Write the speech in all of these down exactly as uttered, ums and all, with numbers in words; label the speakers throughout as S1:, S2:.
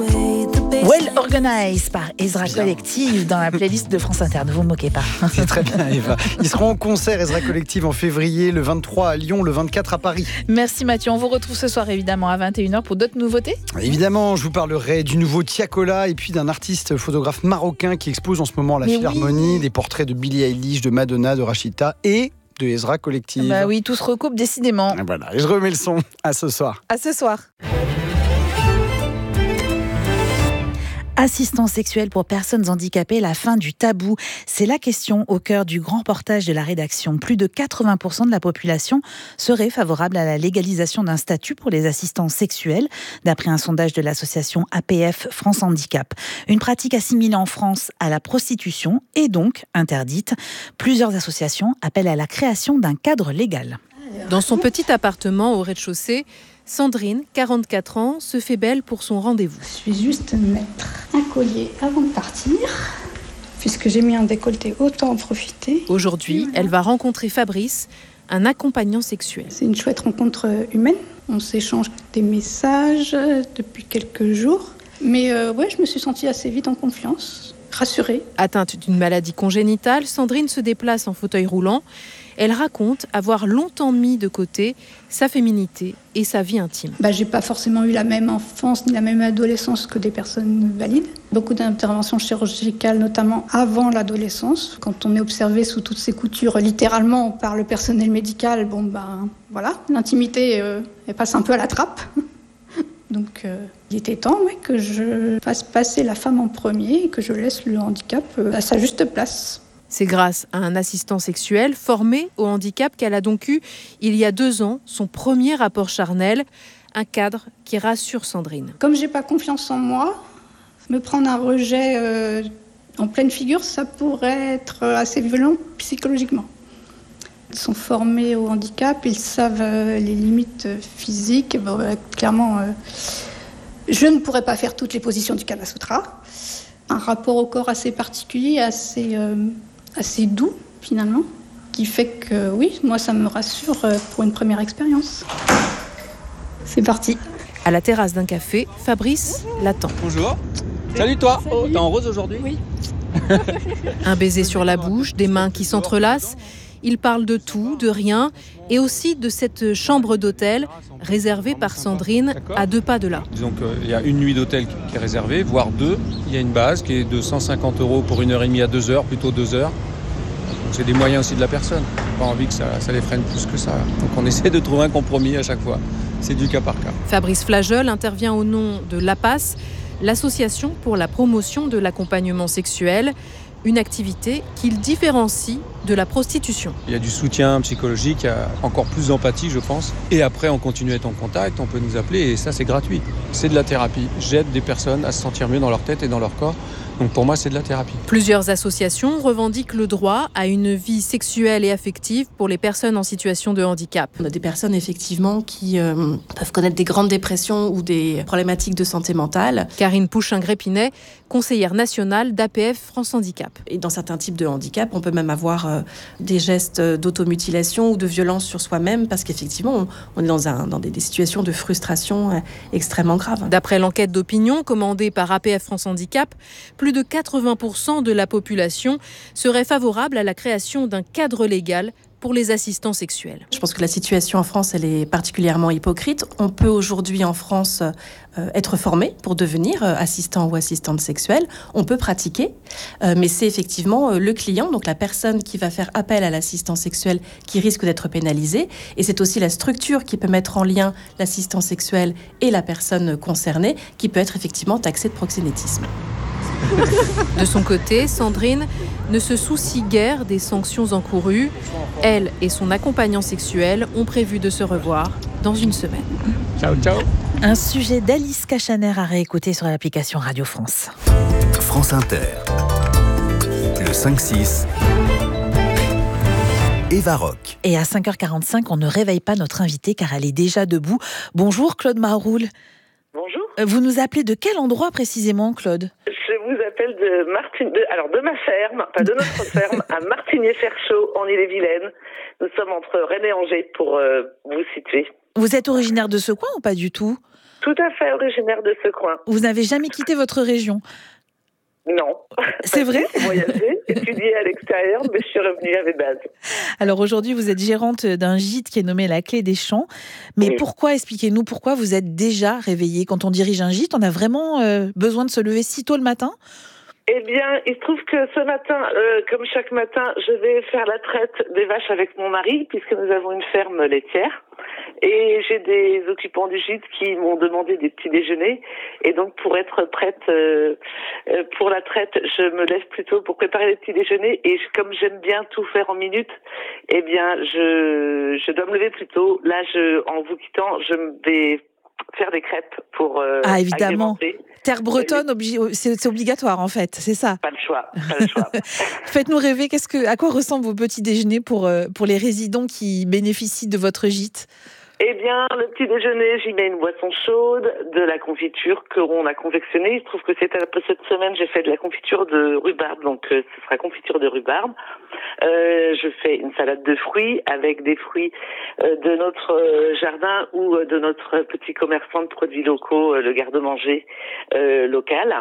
S1: Well Organized par Ezra bien. Collective dans la playlist de France Inter. Ne vous moquez pas.
S2: C'est très bien, Eva. Ils seront en concert, Ezra Collective, en février, le vingt-trois à Lyon, le vingt-quatre à Paris.
S1: Merci Mathieu. On vous retrouve ce soir évidemment à vingt et une heures pour d'autres nouveautés.
S2: Évidemment, je vous parlerai du nouveau Tiakola et puis d'un artiste photographe marocain qui expose en ce moment à la Mais Philharmonie oui. des portraits de Billie Eilish, de Madonna, de Rachita et de Ezra Collective.
S1: Bah oui, tout se recoupe décidément.
S2: Et voilà, et je remets le son. À ce soir.
S1: À ce soir. Assistance sexuelle pour personnes handicapées, la fin du tabou. C'est la question au cœur du grand reportage de la rédaction. Plus de quatre-vingts pour cent de la population serait favorable à la légalisation d'un statut pour les assistants sexuels, d'après un sondage de l'association A P F France Handicap. Une pratique assimilée en France à la prostitution et donc interdite. Plusieurs associations appellent à la création d'un cadre légal.
S3: Dans son petit appartement au rez-de-chaussée, Sandrine, quarante-quatre ans, se fait belle pour son rendez-vous.
S4: Je suis juste mettre un collier avant de partir. Puisque j'ai mis un décolleté, autant en profiter.
S3: Aujourd'hui, elle va rencontrer Fabrice, un accompagnant sexuel.
S4: C'est une chouette rencontre humaine. On s'échange des messages depuis quelques jours. Mais euh, ouais, je me suis sentie assez vite en confiance, rassurée.
S3: Atteinte d'une maladie congénitale, Sandrine se déplace en fauteuil roulant. Elle raconte avoir longtemps mis de côté sa féminité et sa vie intime.
S4: Bah, j'ai pas forcément eu la même enfance ni la même adolescence que des personnes valides. Beaucoup d'interventions chirurgicales, notamment avant l'adolescence. Quand on est observé sous toutes ses coutures, littéralement par le personnel médical, bon ben voilà, l'intimité euh, elle passe un peu à la trappe. Donc euh, il était temps ouais, que je fasse passer la femme en premier et que je laisse le handicap euh, à sa juste place.
S3: C'est grâce à un assistant sexuel formé au handicap qu'elle a donc eu, il y a deux ans, son premier rapport charnel, un cadre qui rassure Sandrine.
S4: Comme j'ai pas confiance en moi, me prendre un rejet euh, en pleine figure, ça pourrait être assez violent psychologiquement. Ils sont formés au handicap, ils savent euh, les limites physiques. Bon, euh, clairement, euh, je ne pourrais pas faire toutes les positions du Kama Sutra. Un rapport au corps assez particulier, assez... Euh, assez doux finalement, qui fait que oui, moi ça me rassure pour une première expérience. C'est parti.
S3: À la terrasse d'un café, Fabrice l'attend.
S5: Bonjour. Salut toi. Oh, t'es en rose aujourd'hui ?
S4: Oui.
S3: Un baiser sur la bouche, des mains qui s'entrelacent. Il parle de tout, de rien, et aussi de cette chambre d'hôtel réservée par Sandrine à deux pas de là.
S5: Disons qu'il y a une nuit d'hôtel qui est réservée, voire deux. Il y a une base qui est de cent cinquante euros pour une heure et demie à deux heures, plutôt deux heures. Donc c'est des moyens aussi de la personne. Pas envie que ça, ça les freine plus que ça. Donc on essaie de trouver un compromis à chaque fois. C'est du cas par cas.
S3: Fabrice Flageol intervient au nom de l'A P A S, l'association pour la promotion de l'accompagnement sexuel. Une activité qu'il différencie de la prostitution.
S5: Il y a du soutien psychologique, il y a encore plus d'empathie, je pense. Et après, on continue à être en contact, on peut nous appeler et ça, c'est gratuit. C'est de la thérapie. J'aide des personnes à se sentir mieux dans leur tête et dans leur corps. Donc pour moi, c'est de la thérapie.
S3: Plusieurs associations revendiquent le droit à une vie sexuelle et affective pour les personnes en situation de handicap.
S6: On a des personnes effectivement qui euh, peuvent connaître des grandes dépressions ou des problématiques de santé mentale.
S3: Karine Pouchin-Grépinet, conseillère nationale d'A P F France Handicap.
S6: Et dans certains types de handicap, on peut même avoir euh, des gestes d'automutilation ou de violence sur soi-même parce qu'effectivement, on, on est dans, un, dans des, des situations de frustration euh, extrêmement graves.
S3: D'après l'enquête d'opinion commandée par A P F France Handicap, plus de quatre-vingts pour cent de la population serait favorable à la création d'un cadre légal pour les assistants sexuels.
S6: Je pense que la situation en France, elle est particulièrement hypocrite. On peut aujourd'hui en France euh, être formé pour devenir euh, assistant ou assistante sexuelle. On peut pratiquer, euh, mais c'est effectivement euh, le client, donc la personne qui va faire appel à l'assistant sexuel qui risque d'être pénalisée. Et c'est aussi la structure qui peut mettre en lien l'assistant sexuel et la personne concernée qui peut être effectivement taxée de proxénétisme.
S3: De son côté, Sandrine ne se soucie guère des sanctions encourues. Elle et son accompagnant sexuel ont prévu de se revoir dans une semaine.
S5: Ciao, ciao.
S1: Un sujet d'Alice Cachaner à réécouter sur l'application Radio France.
S7: France Inter. Le cinq six. Eva Rock.
S1: Et à cinq heures quarante-cinq, on ne réveille pas notre invitée car elle est déjà debout. Bonjour Claude Maroul.
S8: Bonjour.
S1: Vous nous appelez de quel endroit précisément, Claude ?
S8: Je vous appelle de Martin, de, alors de ma ferme, enfin de notre ferme à Martigny-Ferchaud en Ille-et-Vilaine. Nous sommes entre Rennes et Angers pour euh, vous situer.
S1: Vous êtes originaire de ce coin ou pas du tout ?
S8: Tout à fait originaire de ce coin.
S1: Vous n'avez jamais quitté votre région?
S8: Non.
S1: C'est vrai?
S8: J'ai voyagé, étudié à l'extérieur, mais je suis revenue à mes bases.
S1: Alors aujourd'hui, vous êtes gérante d'un gîte qui est nommé La Clé des Champs. Mais oui. Pourquoi, expliquez-nous, pourquoi vous êtes déjà réveillée? Quand on dirige un gîte, on a vraiment euh, besoin de se lever si tôt le matin?
S8: Eh bien, il se trouve que ce matin, euh, comme chaque matin, je vais faire la traite des vaches avec mon mari, puisque nous avons une ferme laitière. Et j'ai des occupants du gîte qui m'ont demandé des petits déjeuners. Et donc, pour être prête euh, pour la traite, je me lève plus tôt pour préparer les petits déjeuners. Et comme j'aime bien tout faire en minutes, eh bien, je, je dois me lever plus tôt. Là, je, en vous quittant, je vais faire des crêpes pour euh,
S1: ah, évidemment.
S8: agrémenter.
S1: Terre bretonne, obli- c'est, c'est obligatoire en fait, c'est ça.
S8: Pas le choix, pas le choix.
S1: Faites-nous rêver, qu'est-ce que, à quoi ressemblent vos petits déjeuners pour, euh, pour les résidents qui bénéficient de votre gîte?
S8: Eh bien, le petit déjeuner, j'y mets une boisson chaude, de la confiture que l'on a confectionnée. Il se trouve que cette, cette semaine, j'ai fait de la confiture de rhubarbe, donc euh, ce sera confiture de rhubarbe. Euh, je fais une salade de fruits avec des fruits euh, de notre euh, jardin ou euh, de notre petit commerçant de produits locaux, euh, le garde-manger euh, local.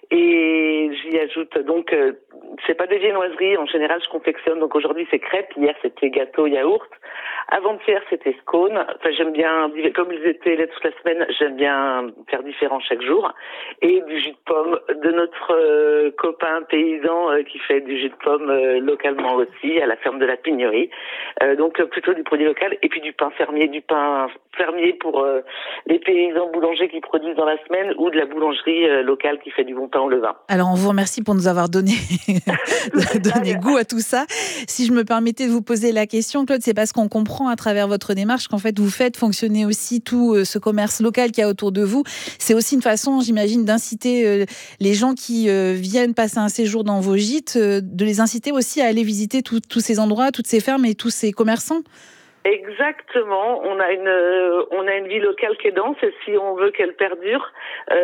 S8: Et j'y ajoute donc, euh, c'est pas des viennoiseries, en général je confectionne, donc aujourd'hui c'est crêpes, hier c'était gâteau yaourt, avant-hier c'était scone. Enfin, j'aime bien, comme ils étaient là toute la semaine, j'aime bien faire différent chaque jour. Et du jus de pomme de notre euh, copain paysan euh, qui fait du jus de pomme euh, localement aussi, à la ferme de la Pignerie. Euh, donc euh, plutôt du produit local. Et puis du pain fermier, du pain fermier pour euh, les paysans boulangers qui produisent dans la semaine, ou de la boulangerie euh, locale qui fait du bon pain au levain.
S1: Alors on vous remercie pour nous avoir donné, donné goût à tout ça. Si je me permettais de vous poser la question, Claude, c'est parce qu'on comprend à travers votre démarche qu'en fait vous faites fonctionner aussi tout ce commerce local qu'il y a autour de vous. C'est aussi une façon, j'imagine, d'inciter les gens qui viennent passer un séjour dans vos gîtes, de les inciter aussi à aller visiter tous ces endroits, toutes ces fermes et tous ces commerçants.
S8: Exactement, on a une euh, on a une vie locale qui est dense, et si on veut qu'elle perdure,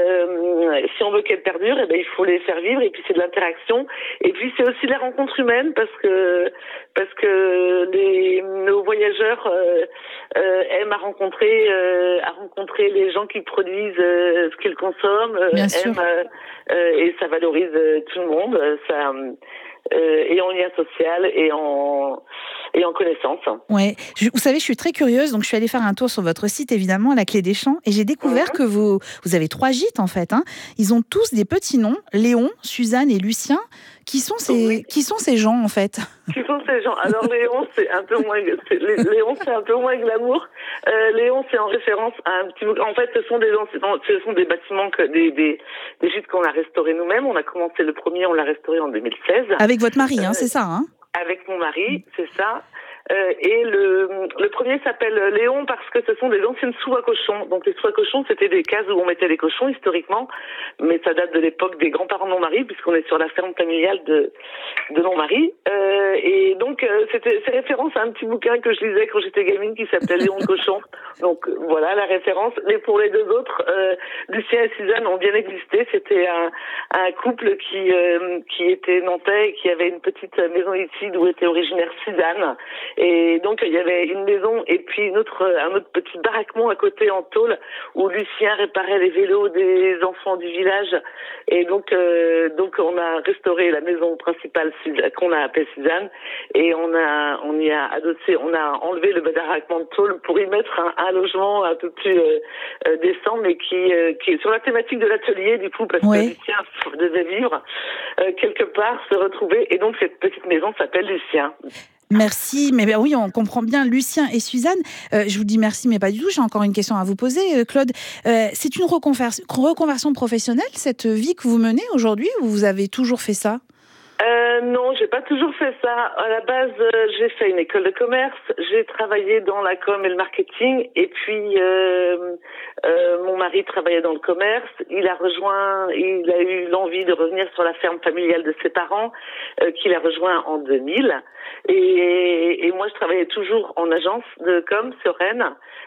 S8: euh, si on veut qu'elle perdure, eh ben il faut les faire vivre, et puis c'est de l'interaction, et puis c'est aussi la rencontre humaine, parce que parce que les nos voyageurs euh, euh, aiment à rencontrer euh, à rencontrer les gens qui produisent euh, ce qu'ils consomment, euh, aiment euh, euh, et ça valorise euh, tout le monde, ça euh, et en lien social et en et en connaissance.
S1: Ouais, je, vous savez, je suis très curieuse, donc je suis allée faire un tour sur votre site, évidemment, à la Clé des Champs, et j'ai découvert mmh. que vous, vous avez trois gîtes, en fait. Hein. Ils ont tous des petits noms, Léon, Suzanne et Lucien. Qui sont ces, oui. qui sont ces gens, en fait?
S8: Qui sont ces gens? Alors, Léon, c'est un peu moins, c'est, Léon, c'est un peu moins glamour. Euh, Léon, c'est en référence à un petit, en fait, ce sont des, ce sont des bâtiments que, des, des, des gîtes qu'on a restaurés nous-mêmes. On a commencé le premier, on l'a restauré en deux mille seize.
S1: Avec votre mari, hein,
S8: euh,
S1: c'est ça, hein?
S8: Avec mon mari, c'est ça. Euh, et le, le premier s'appelle Léon parce que ce sont des anciennes sous à cochons. Donc les sous à cochons, c'était des cases où on mettait les cochons historiquement, mais ça date de l'époque des grands-parents de mon mari, puisqu'on est sur la ferme familiale de de mon mari. Euh, et donc euh, c'était c'est référence à un petit bouquin que je lisais quand j'étais gamine qui s'appelait Léon le cochon. Donc voilà la référence. Mais pour les deux autres, euh, Lucien et Suzanne ont bien existé. C'était un, un couple qui euh, qui était nantais et qui avait une petite maison ici d'où était originaire Suzanne. Et donc il y avait une maison et puis une autre, un autre petit baraquement à côté en tôle où Lucien réparait les vélos des enfants du village. Et donc euh, donc on a restauré la maison principale qu'on a appelée Suzanne, et on a on y a adossé, on a enlevé le baraquement de tôle pour y mettre un, un logement un peu plus euh, euh, décent, mais qui euh, qui est sur la thématique de l'atelier du coup, parce oui. que Lucien devait vivre euh, quelque part, se retrouver, et donc cette petite maison s'appelle Lucien.
S1: Merci, mais ben oui, on comprend bien Lucien et Suzanne. Euh, je vous dis merci, mais pas du tout. J'ai encore une question à vous poser, euh, Claude. Euh, c'est une reconversion, reconversion professionnelle, cette vie que vous menez aujourd'hui, ou vous avez toujours fait ça?
S8: Euh, non, j'ai pas toujours fait ça. À la base, euh, j'ai fait une école de commerce, j'ai travaillé dans la com et le marketing, et puis euh, euh, mon mari travaillait dans le commerce. Il a rejoint, il a eu l'envie de revenir sur la ferme familiale de ses parents, euh, qu'il a rejoint en deux mille. Et, et moi, je travaillais toujours en agence de com sur Rennes.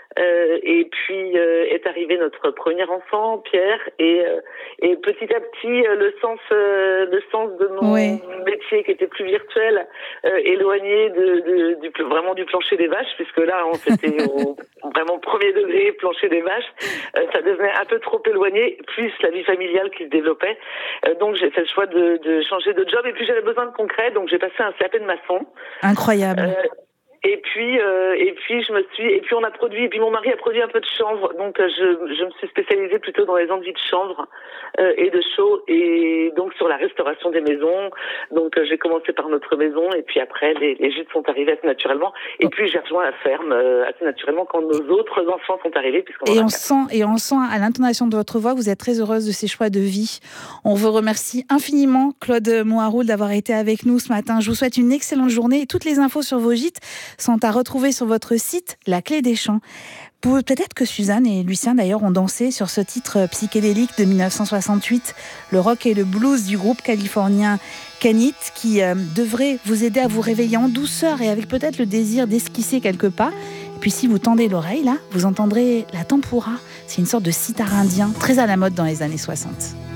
S8: Euh, et puis euh, est arrivé notre premier enfant, Pierre, et, euh, et petit à petit euh, le sens, euh, le sens de mon oui. métier qui était plus virtuel, euh, éloigné de, de, du vraiment du plancher des vaches, puisque là on était au vraiment premier degré plancher des vaches. Euh, ça devenait un peu trop éloigné, plus la vie familiale qui se développait. Euh, donc j'ai fait le choix de, de changer de job, et puis j'avais besoin de concret, donc j'ai passé un C A P de maçon.
S1: Incroyable.
S8: Euh, Et puis, euh, et puis je me suis, et puis on a produit, et puis mon mari a produit un peu de chanvre, donc euh, je, je me suis spécialisée plutôt dans les enduits de chanvre euh, et de chaux, et donc sur la restauration des maisons. Donc euh, j'ai commencé par notre maison, et puis après les, les gîtes sont arrivés assez naturellement, et puis j'ai rejoint la ferme euh, assez naturellement quand nos autres enfants sont arrivés.
S1: Et on sent, et on sent à l'intonation de votre voix que vous êtes très heureuse de ces choix de vie. On vous remercie infiniment, Claude Moharoul, d'avoir été avec nous ce matin. Je vous souhaite une excellente journée, et toutes les infos sur vos gîtes sont à retrouver sur votre site La Clé des Champs. Peut-être que Suzanne et Lucien d'ailleurs ont dansé sur ce titre psychédélique de dix-neuf cent soixante-huit, le rock et le blues du groupe californien Can-It, qui euh, devrait vous aider à vous réveiller en douceur et avec peut-être le désir d'esquisser quelques pas. Et puis si vous tendez l'oreille là, vous entendrez la tempura. C'est une sorte de sitar indien très à la mode dans les années soixante.